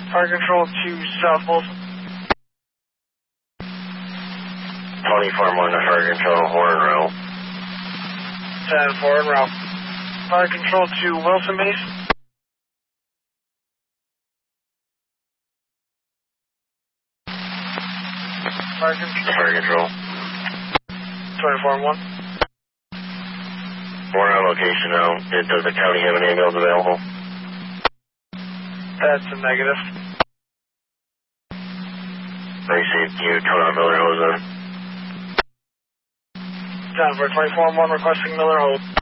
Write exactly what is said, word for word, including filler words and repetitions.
Fire Control to South Wilson. twenty-four one to Fire Control, Horn Row. ten four en route. Fire Control to Wilson Base. Fire Control. Fire Control. twenty-four one. We're on location now. Does the county have an ambulance available? That's a negative. Received. You turn on Miller Hose then. ten four twenty-four one requesting Miller Hold.